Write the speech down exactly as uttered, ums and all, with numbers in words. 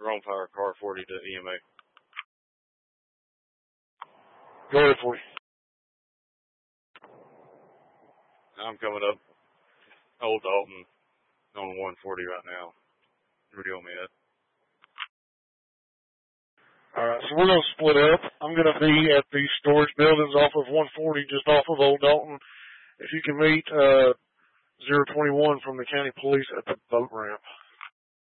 Wrong fire, car forty to E M A. Go ahead, forty. I'm coming up Old Dalton on one forty right now. Radio med. All right, so we're going to split up. I'm going to be at the storage buildings off of one forty, just off of Old Dalton. If you can meet uh, zero twenty-one from the county police at the boat ramp.